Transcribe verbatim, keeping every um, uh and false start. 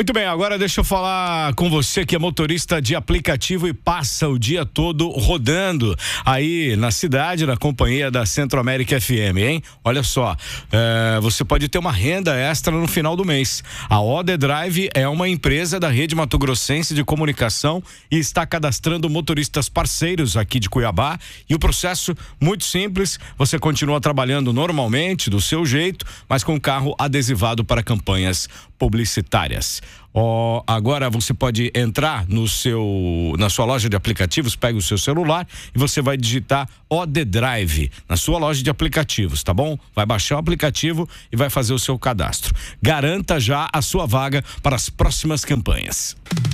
Muito bem, agora deixa eu falar com você que é motorista de aplicativo e passa o dia todo rodando aí na cidade, na companhia da Centro-América F M, hein? Olha só, é, você pode ter uma renda extra no final do mês. A O D Drive é uma empresa da Rede Mato Grossense de Comunicação e está cadastrando motoristas parceiros aqui de Cuiabá, e o processo muito simples, você continua trabalhando normalmente, do seu jeito, mas com o carro adesivado para campanhas publicitárias. Oh, agora você pode entrar no seu, na sua loja de aplicativos, pega o seu celular e você vai digitar O D Drive na sua loja de aplicativos, tá bom? Vai baixar o aplicativo e vai fazer o seu cadastro. Garanta já a sua vaga para as próximas campanhas.